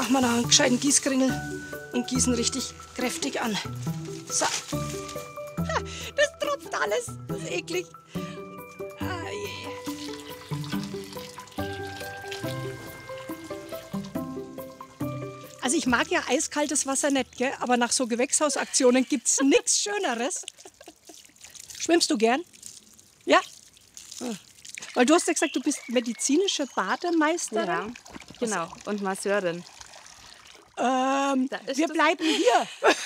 machen wir noch einen gescheiten Gießkringel und gießen richtig kräftig an. So. Ha, das tropft alles. Das ist eklig. Ah, je. Also ich mag ja eiskaltes Wasser nicht, gell? Aber nach so Gewächshausaktionen gibt es nichts Schöneres. Schwimmst du gern? Ja? Hm. Weil du hast ja gesagt, du bist medizinische Bademeisterin. Ja, genau. Und Masseurin. Wir bleiben hier.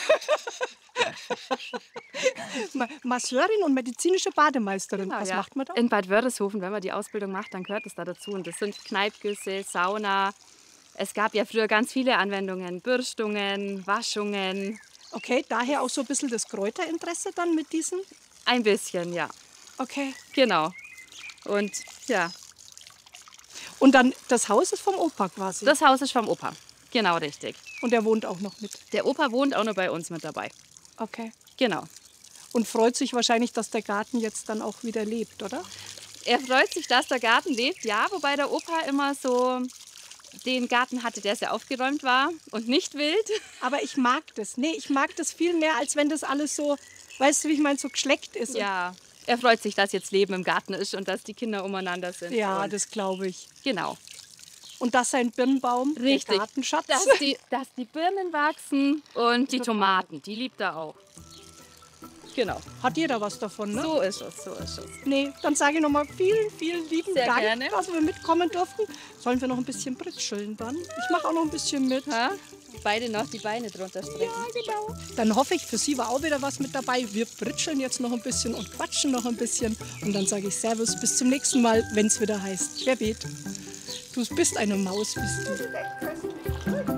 Masseurin und medizinische Bademeisterin. Genau, Was ja. macht man da? In Bad Wörishofen, wenn man die Ausbildung macht, dann gehört es da dazu. Und das sind Kneippgüsse, Sauna. Es gab ja früher ganz viele Anwendungen. Bürstungen, Waschungen. Okay, daher auch so ein bisschen das Kräuterinteresse dann mit diesen? Ein bisschen, ja. Okay. Genau. Und ja, Und dann, das Haus ist vom Opa quasi? das Haus ist vom Opa. Genau, richtig. Und der wohnt auch noch mit? Der Opa wohnt auch noch bei uns mit dabei. Okay. Genau. Und freut sich wahrscheinlich, dass der Garten jetzt dann auch wieder lebt, oder? Er freut sich, dass der Garten lebt, ja. Wobei der Opa immer so den Garten hatte, der sehr aufgeräumt war und nicht wild. Aber ich mag das. Nee, ich mag das viel mehr, als wenn das alles so, weißt du, wie ich meine, so geschleckt ist. Ja, er freut sich, dass jetzt Leben im Garten ist und dass die Kinder umeinander sind. Ja, und das glaube ich. genau. Und dass sein Birnbaum, Richtig. der Gartenschatz. Dass die Birnen wachsen und die Tomaten, die liebt er auch. Genau. Hat jeder was davon, ne? So ist es, so ist es. Nee, dann sage ich nochmal vielen, vielen lieben Sehr Dank, gerne. dass wir mitkommen durften. Sollen wir noch ein bisschen britscheln dann? Ich mache auch noch ein bisschen mit. Ha? Beide noch die Beine drunter strecken. Ja, genau. Dann hoffe ich, für Sie war auch wieder was mit dabei. Wir britscheln jetzt noch ein bisschen und quatschen noch ein bisschen. Und dann sage ich Servus, bis zum nächsten Mal, wenn es wieder heißt, Querbeet. Du bist eine Maus, bist du.